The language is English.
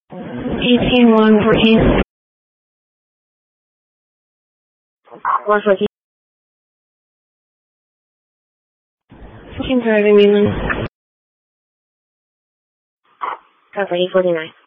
18-1-14. Lost Wiki. 14 driving mainland. Cover 849.